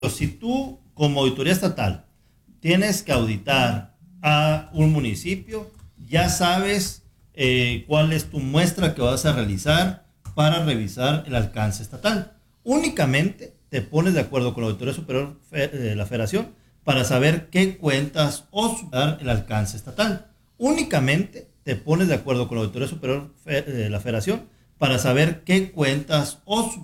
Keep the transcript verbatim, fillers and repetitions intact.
Si tú, como auditoría estatal, tienes que auditar a un municipio, ya sabes eh, cuál es tu muestra que vas a realizar para revisar el alcance estatal. Únicamente te pones de acuerdo con la Auditoría Superior de la Federación para saber qué cuentas o superar el alcance estatal. Únicamente te pones de acuerdo con la Auditoría Superior de la Federación para saber qué cuentas o